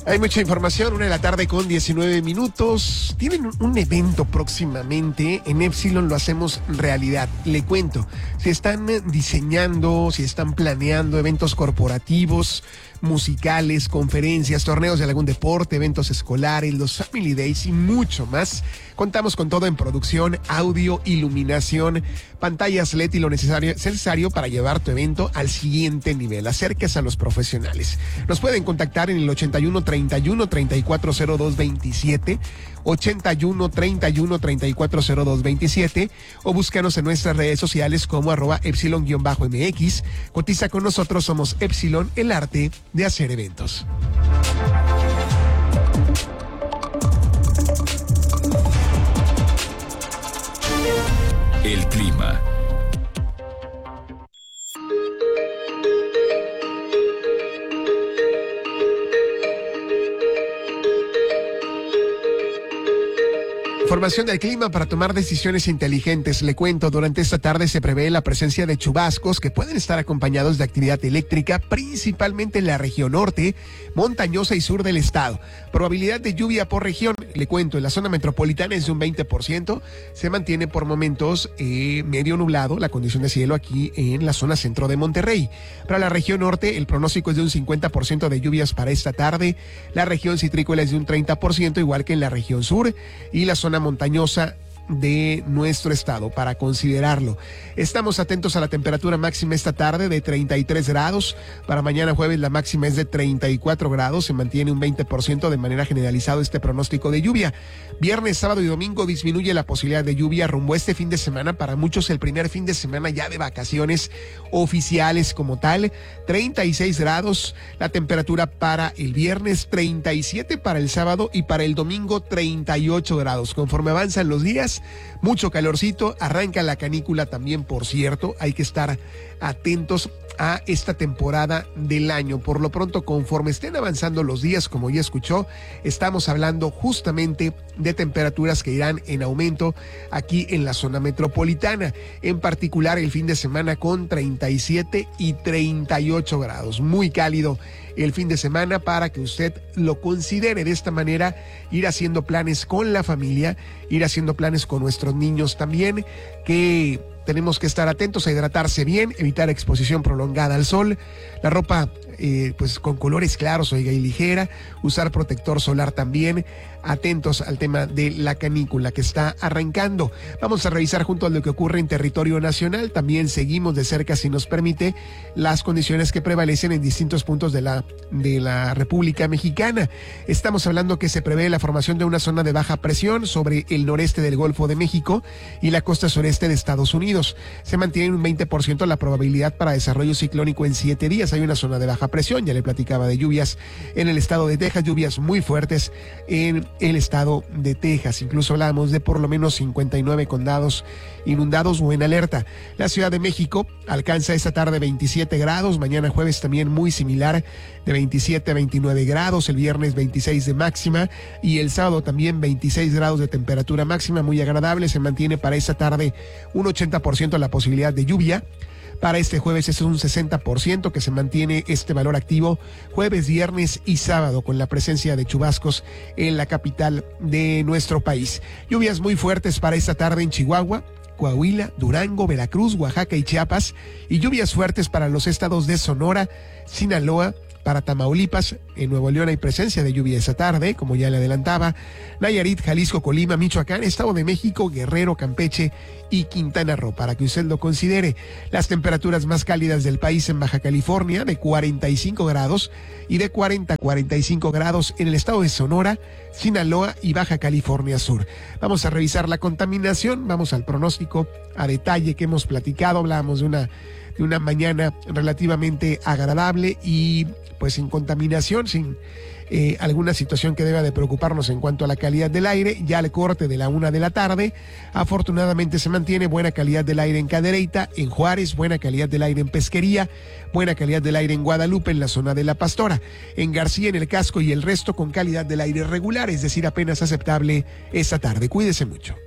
Hay mucha información, 1:19 p.m. Tienen un evento próximamente, en Epsilon lo hacemos realidad. Le cuento, si están diseñando, si están planeando eventos corporativos, musicales, conferencias, torneos de algún deporte, eventos escolares, los Family Days y mucho más. Contamos con todo en producción, audio, iluminación, pantallas LED y lo necesario para llevar tu evento al siguiente nivel. Acérquese a los profesionales. Nos pueden contactar en el 81 31 3402 27, 81 31 3402 27 o búscanos en nuestras redes sociales como @Epsilon_MX. Cotiza con nosotros, somos Epsilon, el arte de hacer eventos. El clima. Información del clima para tomar decisiones inteligentes. Le cuento, durante esta tarde se prevé la presencia de chubascos que pueden estar acompañados de actividad eléctrica, principalmente en la región norte, montañosa y sur del estado. Probabilidad de lluvia por región, le cuento, en la zona metropolitana es de un 20%, se mantiene por momentos medio nublado la condición de cielo aquí en la zona centro de Monterrey. Para la región norte, el pronóstico es de un 50% de lluvias para esta tarde, la región citrícola es de un 30%, igual que en la región sur, y la zona montañosa de nuestro estado, para considerarlo. Estamos atentos a la temperatura máxima esta tarde de 33 grados. Para mañana jueves la máxima es de 34 grados. Se mantiene un 20% de manera generalizada este pronóstico de lluvia. Viernes, sábado y domingo disminuye la posibilidad de lluvia rumbo a este fin de semana. Para muchos el primer fin de semana ya de vacaciones oficiales como tal. 36 grados la temperatura para el viernes, 37 para el sábado y para el domingo 38 grados. Conforme avanzan los días, mucho calorcito, arranca la canícula también, por cierto, hay que estar atentos a esta temporada del año. Por lo pronto, conforme estén avanzando los días, como ya escuchó, estamos hablando justamente de temperaturas que irán en aumento aquí en la zona metropolitana, en particular el fin de semana con 37 y 38 grados, muy cálido el fin de semana para que usted lo considere. De esta manera, ir haciendo planes con la familia, ir haciendo planes con nuestros niños también, que tenemos que estar atentos a hidratarse bien, evitar exposición prolongada al sol, la ropa pues con colores claros, oiga, y ligera, usar protector solar también, atentos al tema de la canícula que está arrancando. Vamos a revisar junto a lo que ocurre en territorio nacional, también seguimos de cerca, si nos permite, las condiciones que prevalecen en distintos puntos de la República Mexicana. Estamos hablando que se prevé la formación de una zona de baja presión sobre el noreste del Golfo de México y la costa sureste de Estados Unidos. Se mantiene un 20% la probabilidad para desarrollo ciclónico en 7 días. Hay una zona de baja presión, ya le platicaba de lluvias en el estado de Texas, lluvias muy fuertes en el estado de Texas. Incluso hablamos de por lo menos 59 condados inundados o en alerta. La Ciudad de México alcanza esta tarde 27 grados, mañana jueves también muy similar, de 27 a 29 grados, el viernes 26 de máxima y el sábado también 26 grados de temperatura máxima, muy agradable. Se mantiene para esta tarde un 80% la posibilidad de lluvia. Para este jueves es un 60% que se mantiene este valor activo, jueves, viernes y sábado, con la presencia de chubascos en la capital de nuestro país. Lluvias muy fuertes para esta tarde en Chihuahua, Coahuila, Durango, Veracruz, Oaxaca y Chiapas, y lluvias fuertes para los estados de Sonora, Sinaloa. Para Tamaulipas, en Nuevo León hay presencia de lluvia esta tarde, como ya le adelantaba. Nayarit, Jalisco, Colima, Michoacán, Estado de México, Guerrero, Campeche y Quintana Roo, para que usted lo considere. Las temperaturas más cálidas del país en Baja California, de 45 grados, y de 40 a 45 grados en el estado de Sonora, Sinaloa y Baja California Sur. Vamos a revisar la contaminación, vamos al pronóstico a detalle que hemos platicado. Hablábamos de una mañana relativamente agradable y pues sin contaminación, sin alguna situación que deba de preocuparnos en cuanto a la calidad del aire. Ya al corte de la 1 de la tarde, afortunadamente se mantiene buena calidad del aire en Cadereyta, en Juárez, buena calidad del aire en Pesquería, buena calidad del aire en Guadalupe, en la zona de La Pastora, en García, en El Casco y el resto con calidad del aire regular, es decir, apenas aceptable esta tarde. Cuídese mucho.